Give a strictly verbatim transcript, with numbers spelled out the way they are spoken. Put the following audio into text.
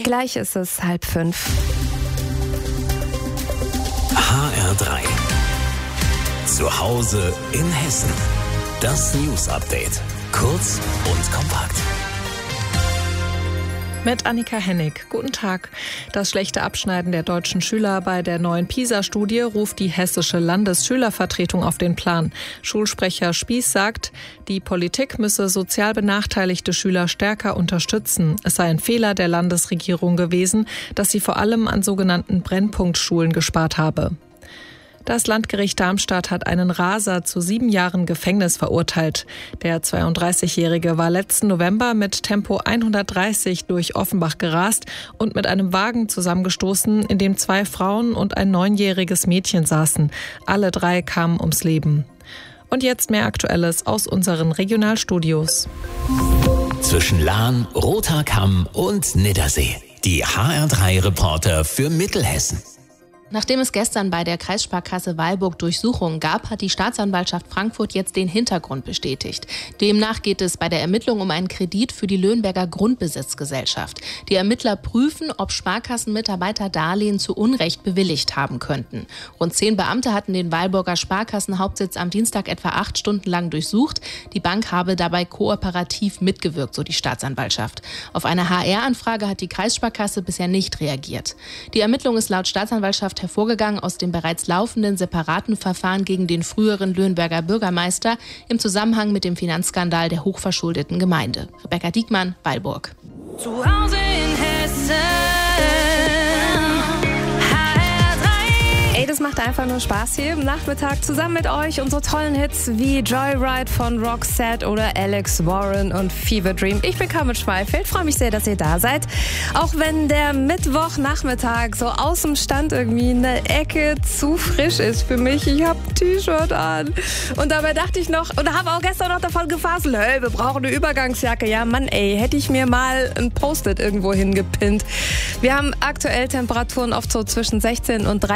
Gleich ist es halb fünf. H R drei. Zu Hause in Hessen. Das News Update. Kurz und kompakt. Mit Annika Hennig. Guten Tag. Das schlechte Abschneiden der deutschen Schüler bei der neuen PISA-Studie ruft die hessische Landesschülervertretung auf den Plan. Schulsprecher Spieß sagt, die Politik müsse sozial benachteiligte Schüler stärker unterstützen. Es sei ein Fehler der Landesregierung gewesen, dass sie vor allem an sogenannten Brennpunktschulen gespart habe. Das Landgericht Darmstadt hat einen Raser zu sieben Jahren Gefängnis verurteilt. Der zweiunddreißigjährige war letzten November mit Tempo hundertdreißig durch Offenbach gerast und mit einem Wagen zusammengestoßen, in dem zwei Frauen und ein neunjähriges Mädchen saßen. Alle drei kamen ums Leben. Und jetzt mehr Aktuelles aus unseren Regionalstudios. Zwischen Lahn, Rothaarkamm und Niddersee. Die H R drei Reporter für Mittelhessen. Nachdem es gestern bei der Kreissparkasse Weilburg Durchsuchungen gab, hat die Staatsanwaltschaft Frankfurt jetzt den Hintergrund bestätigt. Demnach geht es bei der Ermittlung um einen Kredit für die Löhnberger Grundbesitzgesellschaft. Die Ermittler prüfen, ob Sparkassenmitarbeiter Darlehen zu Unrecht bewilligt haben könnten. Rund zehn Beamte hatten den Weilburger Sparkassenhauptsitz am Dienstag etwa acht Stunden lang durchsucht. Die Bank habe dabei kooperativ mitgewirkt, so die Staatsanwaltschaft. Auf eine H R-Anfrage hat die Kreissparkasse bisher nicht reagiert. Die Ermittlung ist laut Staatsanwaltschaft hervorgegangen aus dem bereits laufenden separaten Verfahren gegen den früheren Löhnberger Bürgermeister im Zusammenhang mit dem Finanzskandal der hochverschuldeten Gemeinde. Rebecca Diekmann, Weilburg. Zu Hause in Hessen. Ey, das macht einfach nur Spaß hier im Nachmittag zusammen mit euch. Unsere tollen Hits wie Joyride von Roxette oder Alex Warren und Fever Dream. Ich bin Carmen Schmeifeld, freue mich sehr, dass ihr da seid. Auch wenn der Mittwochnachmittag so aus dem Stand irgendwie eine Ecke zu frisch ist für mich. Ich habe ein T-Shirt an. Und dabei dachte ich noch, und habe auch gestern noch davon gefaselt, hey, wir brauchen eine Übergangsjacke. Ja, Mann, ey, hätte ich mir mal ein Post-it irgendwo hingepinnt. Wir haben aktuell Temperaturen oft so zwischen sechzehn und dreißig